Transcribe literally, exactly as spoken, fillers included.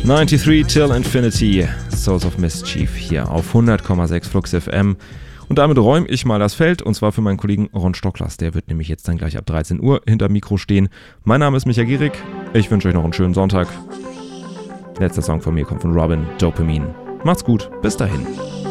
dreiundneunzig Till Infinity, Souls of Mischief hier auf hundert Komma sechs Flux F M. Und damit räume ich mal das Feld, und zwar für meinen Kollegen Ron Stocklers. Der wird nämlich jetzt dann gleich ab dreizehn Uhr hinter Mikro stehen. Mein Name ist Micha Gierig. Ich wünsche euch noch einen schönen Sonntag. Letzter Song von mir kommt von Robin, Dopamine. Macht's gut, bis dahin.